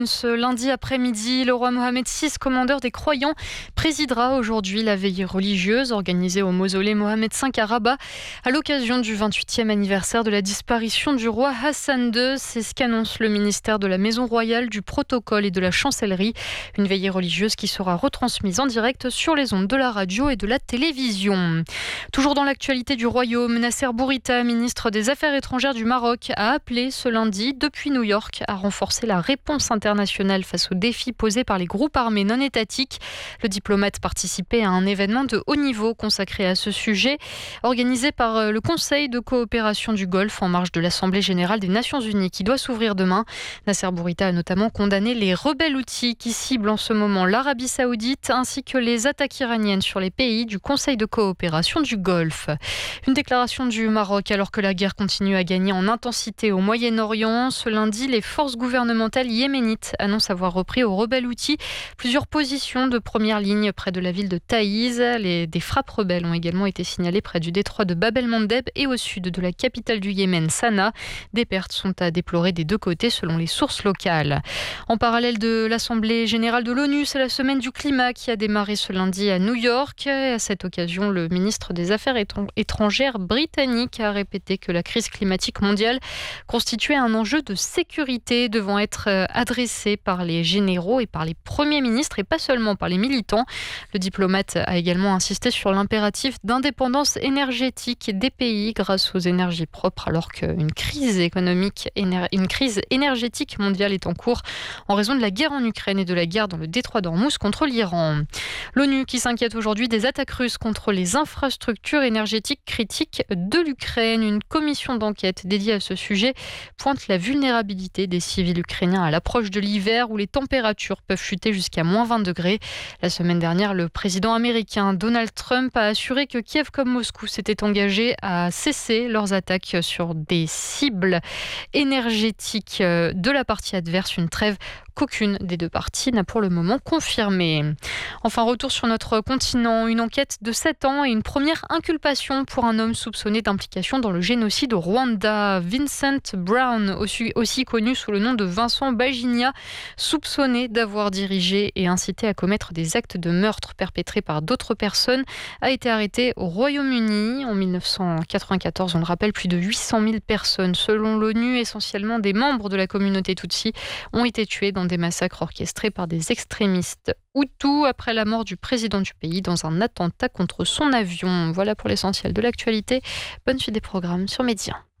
Ce lundi après-midi, le roi Mohamed VI, commandeur des croyants, présidera aujourd'hui la veillée religieuse organisée au mausolée Mohamed V à Rabat à l'occasion du 28e anniversaire de la disparition du roi Hassan II. C'est ce qu'annonce le ministère de la Maison Royale, du Protocole et de la Chancellerie. Une veillée religieuse qui sera retransmise en direct sur les ondes de la radio et de la télévision. Toujours dans l'actualité du royaume, Nasser Bourita, ministre des Affaires étrangères du Maroc, a appelé ce lundi depuis New York à renforcer la réponse internationale face aux défis posés par les groupes armés non étatiques. Le diplomate participait à un événement de haut niveau consacré à ce sujet, organisé par le Conseil de coopération du Golfe en marge de l'Assemblée générale des Nations unies qui doit s'ouvrir demain. Nasser Bourita a notamment condamné les rebelles houthis qui ciblent en ce moment l'Arabie saoudite ainsi que les attaques iraniennes sur les pays du Conseil de coopération du Golfe. Une déclaration du Maroc alors que la guerre continue à gagner en intensité au Moyen-Orient. Ce lundi, les forces gouvernementales yéménites annonce avoir repris aux rebelles houthis plusieurs positions de première ligne près de la ville de Taïz. Des frappes rebelles ont également été signalées près du détroit de Bab el-Mandeb et au sud de la capitale du Yémen, Sanaa. Des pertes sont à déplorer des deux côtés selon les sources locales. En parallèle de l'Assemblée générale de l'ONU, c'est la semaine du climat qui a démarré ce lundi à New York. À cette occasion, le ministre des Affaires étrangères britannique a répété que la crise climatique mondiale constituait un enjeu de sécurité devant être adressé par les généraux et par les premiers ministres et pas seulement par les militants. Le diplomate a également insisté sur l'impératif d'indépendance énergétique des pays grâce aux énergies propres alors qu'une crise énergétique mondiale est en cours en raison de la guerre en Ukraine et de la guerre dans le détroit d'Ormuz contre l'Iran. L'ONU qui s'inquiète aujourd'hui des attaques russes contre les infrastructures énergétiques critiques de l'Ukraine. Une commission d'enquête dédiée à ce sujet pointe la vulnérabilité des civils ukrainiens à l'approche de l'hiver où les températures peuvent chuter jusqu'à moins 20 degrés. La semaine dernière, le président américain Donald Trump a assuré que Kiev comme Moscou s'étaient engagés à cesser leurs attaques sur des cibles énergétiques de la partie adverse. Une trêve qu'aucune des deux parties n'a pour le moment confirmé. Enfin, retour sur notre continent, une enquête de 7 ans et une première inculpation pour un homme soupçonné d'implication dans le génocide au Rwanda. Vincent Brown, aussi connu sous le nom de Vincent Bajinia, soupçonné d'avoir dirigé et incité à commettre des actes de meurtre perpétrés par d'autres personnes, a été arrêté au Royaume-Uni en 1994. On le rappelle, plus de 800 000 personnes, selon l'ONU, essentiellement des membres de la communauté Tutsi, ont été tuées dans des massacres orchestrés par des extrémistes hutus après la mort du président du pays dans un attentat contre son avion. Voilà pour l'essentiel de l'actualité. Bonne suite des programmes sur Média.